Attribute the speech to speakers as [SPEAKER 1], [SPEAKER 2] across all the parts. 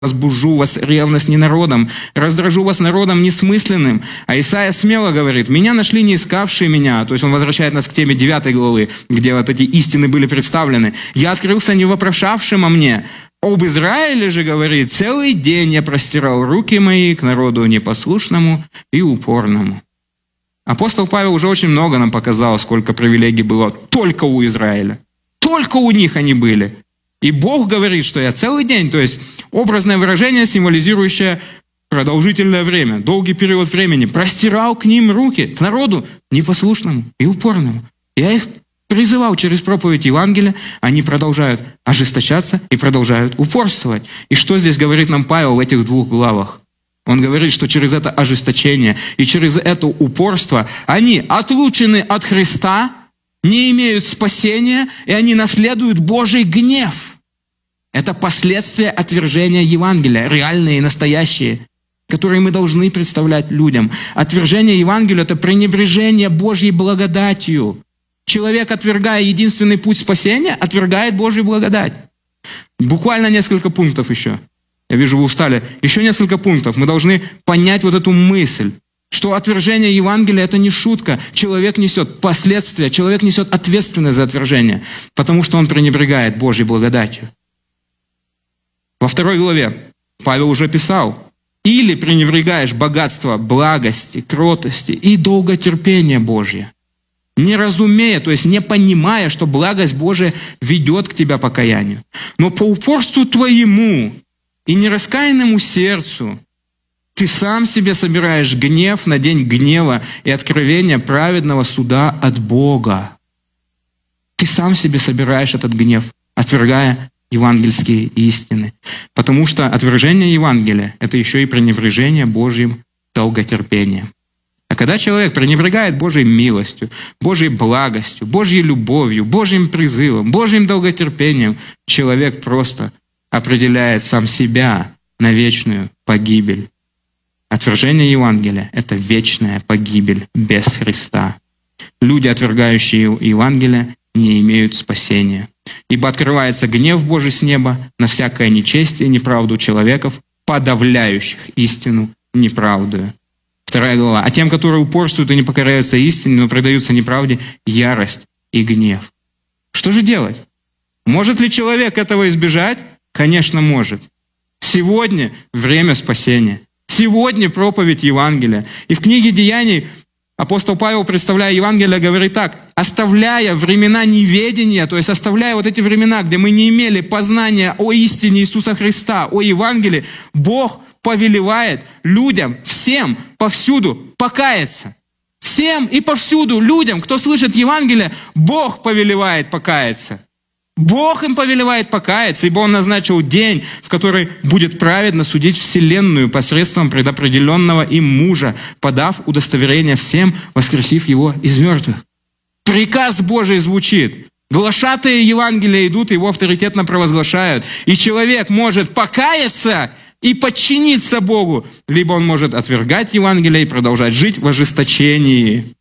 [SPEAKER 1] возбужу вас ревность не народом, раздражу вас народом несмысленным. А Исаия смело говорит: меня нашли не искавшие меня. То есть он возвращает нас к теме 9 главы, где вот эти истины были представлены. Я открылся не вопрошавшим о мне. Об Израиле же говорит: целый день я простирал руки мои к народу непослушному и упорному. Апостол Павел уже очень много нам показал, сколько привилегий было только у Израиля. Только у них они были. И Бог говорит, что я целый день, то есть образное выражение, символизирующее продолжительное время, долгий период времени, простирал к ним руки, к народу непослушному и упорному. Я их призывал через проповедь Евангелия, они продолжают ожесточаться и продолжают упорствовать. И что здесь говорит нам Павел в этих 2 главах? Он говорит, что через это ожесточение и через это упорство они отлучены от Христа, не имеют спасения, и они наследуют Божий гнев. Это последствия отвержения Евангелия, реальные и настоящие, которые мы должны представлять людям. Отвержение Евангелия – это пренебрежение Божьей благодатью. Человек, отвергая единственный путь спасения, отвергает Божью благодать. Буквально несколько пунктов еще. Я вижу, вы устали. Еще несколько пунктов. Мы должны понять вот эту мысль, что отвержение Евангелия – это не шутка. Человек несет последствия, человек несет ответственность за отвержение, потому что он пренебрегает Божьей благодатью. Во 2 главе Павел уже писал: «Или пренебрегаешь богатство благости, кротости и долготерпения Божье, не разумея, то есть не понимая, что благость Божия ведет к тебе покаянию. Но по упорству твоему и нераскаянному сердцу ты сам себе собираешь гнев на день гнева и откровения праведного суда от Бога». Ты сам себе собираешь этот гнев, отвергая евангельские истины. Потому что отвержение Евангелия – это еще и пренебрежение Божьим долготерпением. А когда человек пренебрегает Божьей милостью, Божьей благостью, Божьей любовью, Божьим призывом, Божьим долготерпением, человек просто определяет сам себя на вечную погибель. Отвержение Евангелия – это вечная погибель без Христа. Люди, отвергающие Евангелие, не имеют спасения. Ибо открывается гнев Божий с неба на всякое нечестие и неправду человеков, подавляющих истину неправдою. 2 глава. А тем, которые упорствуют и не покоряются истине, но предаются неправде, ярость и гнев. Что же делать? Может ли человек этого избежать? Конечно, может. Сегодня время спасения. Сегодня проповедь Евангелия. И в книге Деяний апостол Павел, представляя Евангелие, говорит так: оставляя времена неведения, то есть оставляя вот эти времена, где мы не имели познания о истине Иисуса Христа, о Евангелии, Бог повелевает людям, всем, повсюду покаяться. Всем и повсюду людям, кто слышит Евангелие, Бог повелевает покаяться. Бог им повелевает покаяться, ибо Он назначил день, в который будет праведно судить вселенную посредством предопределенного им мужа, подав удостоверение всем, воскресив его из мертвых. Приказ Божий звучит. Глашатые Евангелия идут, его авторитетно провозглашают. И человек может покаяться и подчиниться Богу, либо он может отвергать Евангелие и продолжать жить в ожесточении.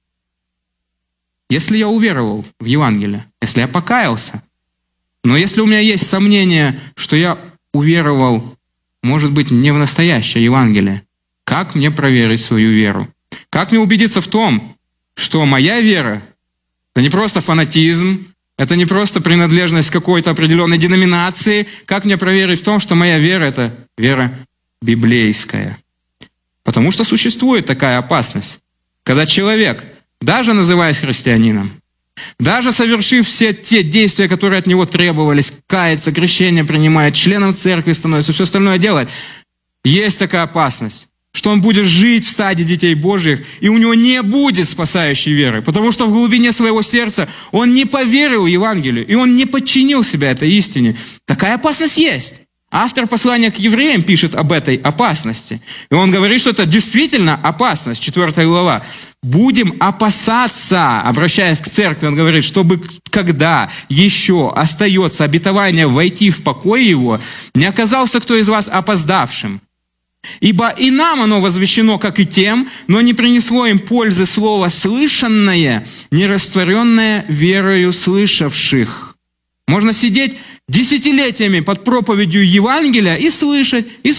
[SPEAKER 1] Если я уверовал в Евангелие, если я покаялся, но если у меня есть сомнение, что я уверовал, может быть, не в настоящее Евангелие, как мне проверить свою веру? Как мне убедиться в том, что моя вера – это не просто фанатизм, это не просто принадлежность к какой-то определенной деноминации? Как мне проверить в том, что моя вера – это вера библейская? Потому что существует такая опасность, когда человек, даже называясь христианином, даже совершив все те действия, которые от него требовались, кается, крещение принимает, членом церкви становится, все остальное делает, есть такая опасность, что он будет жить в стаде детей Божьих, и у него не будет спасающей веры, потому что в глубине своего сердца он не поверил Евангелию, и он не подчинил себя этой истине. Такая опасность есть. Автор послания к евреям пишет об этой опасности. И он говорит, что это действительно опасность. 4 глава. «Будем опасаться», обращаясь к церкви, он говорит, чтобы когда еще остается обетование войти в покой его, не оказался кто из вас опоздавшим. Ибо и нам оно возвещено, как и тем, но не принесло им пользы слово слышанное, не растворенное верою слышавших. Можно сидеть десятилетиями под проповедью Евангелия и слышать,